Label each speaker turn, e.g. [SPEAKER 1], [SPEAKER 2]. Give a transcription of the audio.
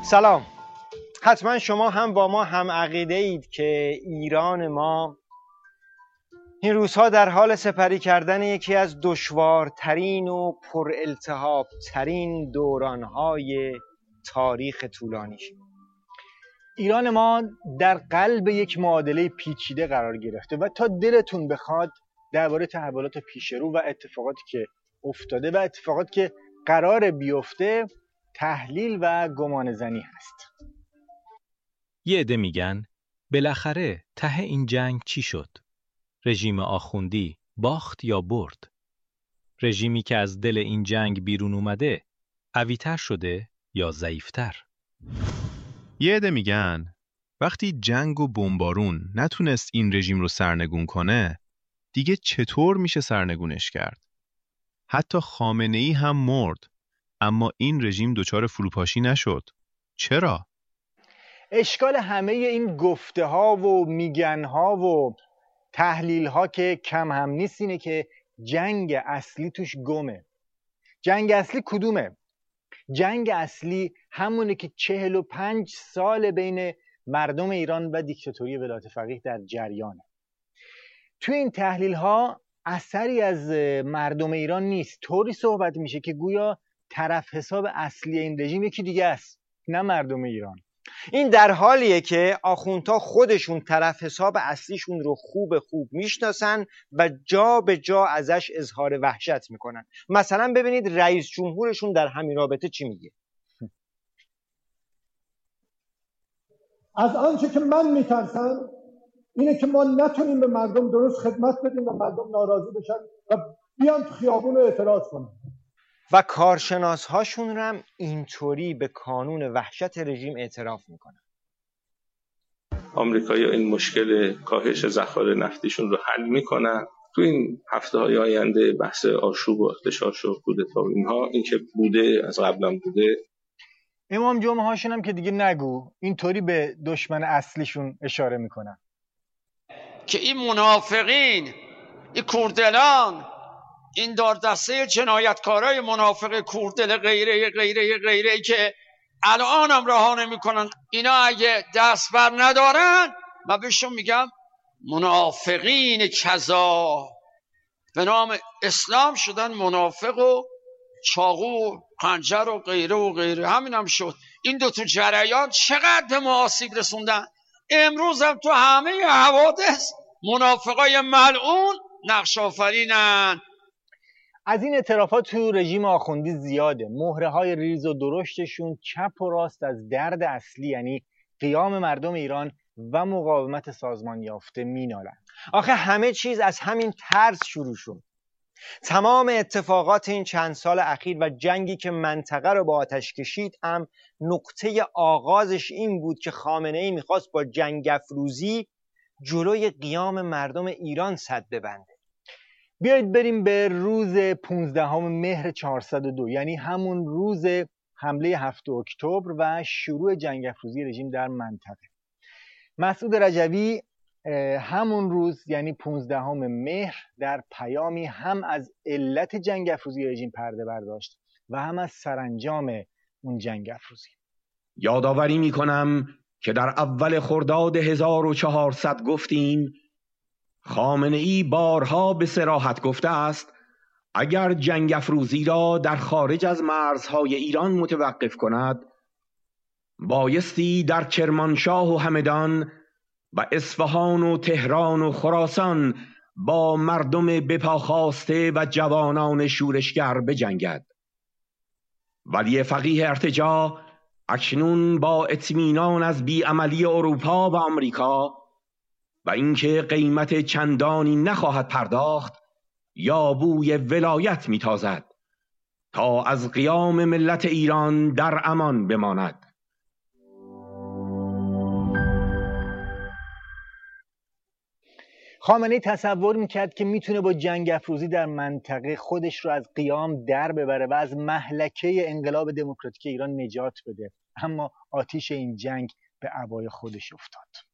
[SPEAKER 1] سلام. حتما شما هم با ما هم عقیده اید که ایران ما این روزها در حال سپری کردن یکی از دشوارترین و پر التهاب ترین دورانهای تاریخ طولانیش.
[SPEAKER 2] ایران ما در قلب یک معادله پیچیده قرار گرفته و تا دلتون بخواد درباره تحولات پیشرو و اتفاقاتی که افتاده و اتفاقاتی که قرار بیفته تحلیل و گمان زنی هست.
[SPEAKER 3] یه عده میگن بالاخره ته این جنگ چی شد؟ رژیم آخوندی باخت یا برد؟ رژیمی که از دل این جنگ بیرون اومده قوی‌تر شده یا ضعیف‌تر؟
[SPEAKER 4] یه عده میگن وقتی جنگ و بمبارون نتونست این رژیم رو سرنگون کنه، دیگه چطور میشه سرنگونش کرد؟ حتی خامنه‌ای هم مرد، اما این رژیم دچار فروپاشی نشد. چرا؟
[SPEAKER 2] اشکال همه این گفته ها و میگن ها و تحلیل ها که کم هم نیست اینه که جنگ اصلی توش گمه. جنگ اصلی کدومه؟ جنگ اصلی همونه که 45 سال بین مردم ایران و دیکتاتوری ولایت فقیه در جریانه. توی این تحلیل ها اثری از مردم ایران نیست. طوری صحبت میشه که گویا طرف حساب اصلی این رژیم یکی دیگه است، نه مردم ایران.
[SPEAKER 1] این در حالیه که آخوندها خودشون طرف حساب اصلیشون رو خوب میشناسن و جا به جا ازش اظهار وحشت میکنن. مثلا ببینید رئیس جمهورشون در همین رابطه چی میگه.
[SPEAKER 5] از آنچه که من میترسم اینه که ما نتونیم به مردم درست خدمت بدیم و مردم ناراضی بشن و بیان تو خیابون رو اعتراض کنن.
[SPEAKER 1] و کارشناس هاشون هم اینطوری به کانون وحشت رژیم اعتراف میکنن.
[SPEAKER 6] آمریکایی‌ها این مشکل کاهش ذخایر نفتیشون رو حل میکنن. تو این هفته‌های آینده بحث آشوب و اغتشاش و کودتا و اینها، این که بوده از قبلا بوده.
[SPEAKER 2] امام جمعه هاشون هم که دیگه نگو، اینطوری به دشمن اصلیشون اشاره میکنن
[SPEAKER 7] که این منافقین، این کوردلان، این دار دسته جنایتکارای منافق کوردل غیره که الان هم رها نمی‌کنن، اینا اگه دست بر ندارن من بهشون میگم منافقین کذا، به نام اسلام شدن منافق و چاقو و خنجر و غیره. همین هم شد. این دو تو جریان چقدر به ما آسیب رسوندن. امروز هم تو همه حوادث منافقای ملعون نقش آفرینن.
[SPEAKER 2] از این اعترافات تو رژیم آخوندی زیاده. مهره های ریز و درشتشون چپ و راست از درد اصلی، یعنی قیام مردم ایران و مقاومت سازمان یافته مینالن.
[SPEAKER 1] آخه همه چیز از همین ترس شروع شد. تمام اتفاقات این چند سال اخیر و جنگی که منطقه رو با آتش کشید هم نقطه آغازش این بود که خامنه‌ای میخواست با جنگ افروزی جلوی قیام مردم ایران سد ببنده.
[SPEAKER 2] بیایید بریم به روز 15 مهر 402، یعنی همون روز حمله 7 اکتبر و شروع جنگ افروزی رژیم در منطقه. مسعود رجوی همون روز یعنی 15 مهر در پیامی هم از علت جنگ افروزی رژیم پرده برداشت و هم از سرانجام اون جنگ افروزی.
[SPEAKER 8] یادآوری میکنم که در اول خرداد 1400 گفتیم خامنه‌ای بارها به صراحت گفته است اگر جنگ افروزی را در خارج از مرزهای ایران متوقف کند، بایستی در کرمانشاه و همدان و اصفهان و تهران و خراسان با مردم بپاخاسته و جوانان شورشگر بجنگد. ولی فقیه ارتجاع اکنون با اطمینان از بیعملی اروپا و آمریکا و اینکه قیمت چندانی نخواهد پرداخت، یابوی ولایت میتازد تا از قیام ملت ایران در امان بماند.
[SPEAKER 2] خامنه‌ای تصور میکرد که میتونه با جنگ افروزی در منطقه خودش رو از قیام در ببره و از مهلکه انقلاب دموکراتیک ایران نجات بده، اما آتیش این جنگ به عبای خودش افتاد.